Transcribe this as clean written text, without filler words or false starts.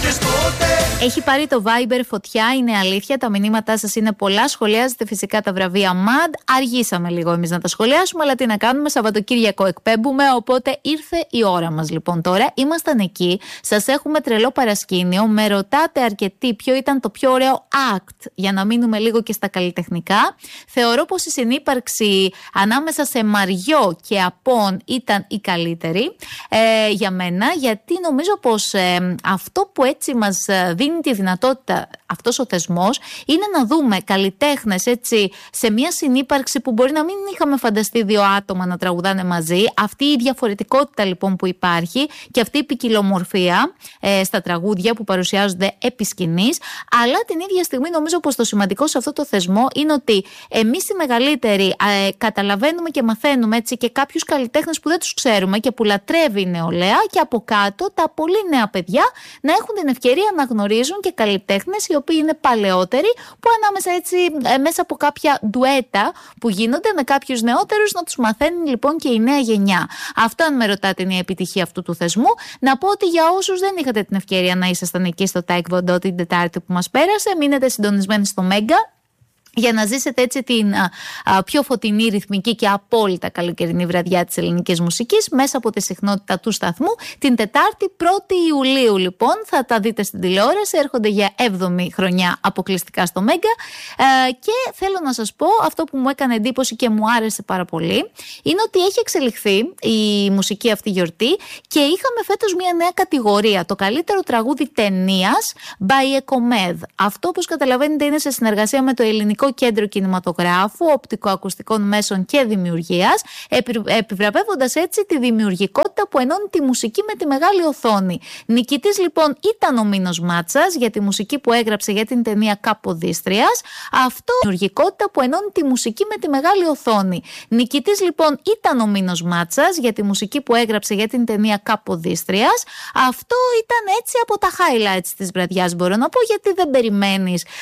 Έχει πάρει το Viber φωτιά, είναι αλήθεια. Τα μηνύματά σας είναι πολλά. Σχολιάζετε φυσικά τα βραβεία MAD. Αργήσαμε λίγο εμείς να τα σχολιάσουμε, αλλά τι να κάνουμε, Σαββατοκύριακο εκπέμπουμε. Οπότε ήρθε η ώρα μας λοιπόν τώρα. Ήμασταν εκεί. Σας έχουμε τρελό παρασκήνιο. Με ρωτάτε αρκετοί ποιο ήταν το πιο ωραίο act, για να μείνουμε λίγο και στα καλλιτεχνικά. Θεωρώ πως η συνύπαρξη ανάμεσα σε Μαριό και Απών ήταν η καλύτερη για μένα, γιατί νομίζω πως αυτό που έτσι μας δίνει τη δυνατότητα αυτός ο θεσμός είναι να δούμε καλλιτέχνες έτσι σε μια συνύπαρξη που μπορεί να μην είχαμε φανταστεί δύο άτομα να τραγουδάνε μαζί. Αυτή η διαφορετικότητα λοιπόν που υπάρχει και αυτή η ποικιλομορφία στα τραγούδια που παρουσιάζονται επί σκηνής, αλλά την ίδια στιγμή νομίζω πως το σημαντικό σε αυτό το θεσμό είναι ότι εμείς οι μεγαλύτεροι καταλαβαίνουμε και μαθαίνουμε έτσι και κάποιους καλλιτέχνες που δεν τους ξέρουμε και που λατρεύει η νεολαία, και από κάτω τα πολύ νέα παιδιά να έχουν την ευκαιρία να γνωρίζουν και καλλιτέχνες οι οποίοι είναι παλαιότεροι, που ανάμεσα έτσι μέσα από κάποια ντουέτα που γίνονται με κάποιους νεότερους να τους μαθαίνει λοιπόν και η νέα γενιά. Αυτό, αν με ρωτάτε, είναι η επιτυχία αυτού του θεσμού. Να πω ότι για όσους δεν είχατε την ευκαιρία να ήσασταν εκεί στο Taekwondo την Τετάρτη που μας πέρασε, μείνετε συντονισμένοι στο Μέγκα για να ζήσετε έτσι την πιο φωτεινή, ρυθμική και απόλυτα καλοκαιρινή βραδιά της ελληνικής μουσικής μέσα από τη συχνότητα του σταθμού. Την Τετάρτη 1η Ιουλίου λοιπόν θα τα δείτε στην τηλεόραση, έρχονται για 7η χρονιά αποκλειστικά στο Μέγκα, και θέλω να σας πω αυτό που μου έκανε εντύπωση και μου άρεσε πάρα πολύ είναι ότι έχει εξελιχθεί η μουσική αυτή γιορτή και είχαμε φέτος μια νέα κατηγορία, το καλύτερο τραγούδι ταινίας by Ecomed. Αυτό, όπως καταλαβαίνετε, είναι σε συνεργασία με το Ελληνικό Κέντρο Κινηματογράφου, Οπτικοακουστικών Μέσων και Δημιουργίας, επιβραβεύοντας έτσι τη δημιουργικότητα που ενώνει τη μουσική με τη μεγάλη οθόνη. Νικητής λοιπόν ήταν ο Μίνος Μάτσας για τη μουσική που έγραψε για την ταινία Καποδίστριας. Αυτό η δημιουργικότητα που ενώνει τη μουσική με τη μεγάλη οθόνη. Νικητής λοιπόν ήταν ο Μίνος Μάτσας για τη μουσική που έγραψε για την ταινία Καποδίστριας. Αυτό ήταν έτσι από τα highlights της βραδιάς, μπορώ να πω, γιατί δεν περιμένεις